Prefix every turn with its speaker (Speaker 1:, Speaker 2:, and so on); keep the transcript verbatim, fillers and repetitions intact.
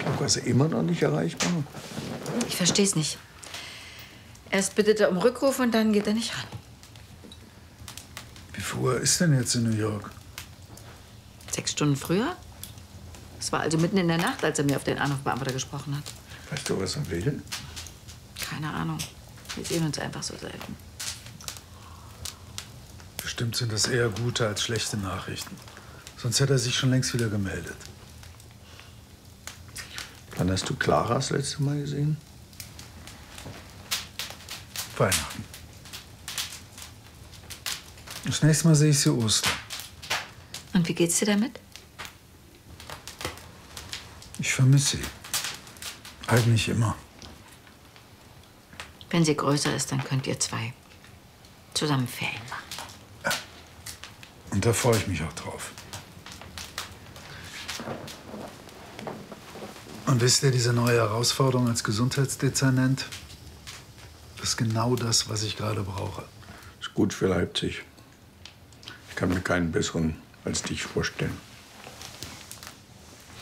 Speaker 1: War sie immer noch nicht erreichbar?
Speaker 2: Ich verstehe es nicht. Erst bittet er um Rückruf und dann geht er nicht ran.
Speaker 3: Wie viel Uhr ist denn jetzt in New York?
Speaker 2: Sechs Stunden früher? Es war also mitten in der Nacht, als er mir auf den Anrufbeantworter gesprochen hat.
Speaker 1: Weißt du, was er will?
Speaker 2: Keine Ahnung. Wir sehen uns einfach so selten.
Speaker 3: Bestimmt sind das eher gute als schlechte Nachrichten. Sonst hätte er sich schon längst wieder gemeldet.
Speaker 1: Wann hast du Clara das letzte Mal gesehen?
Speaker 3: Weihnachten. Das nächste Mal sehe ich sie Ostern.
Speaker 2: Und wie geht's dir damit?
Speaker 3: Ich vermisse sie. Eigentlich immer.
Speaker 2: Wenn sie größer ist, dann könnt ihr zwei zusammen Ferien machen.
Speaker 3: Ja. Und da freue ich mich auch drauf. Und wisst ihr, diese neue Herausforderung als Gesundheitsdezernent? Das ist genau das, was ich gerade brauche.
Speaker 1: Ist gut für Leipzig. Ich kann mir keinen besseren als dich vorstellen.